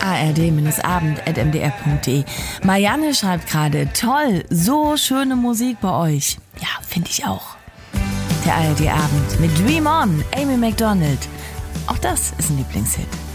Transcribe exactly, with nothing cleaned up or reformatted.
a r d abend punkt m d r punkt d e. Marianne schreibt gerade, toll, so schöne Musik bei euch. Ja, finde ich auch. Der A R D Abend mit Dream On, Amy Macdonald. Auch das ist ein Lieblingshit.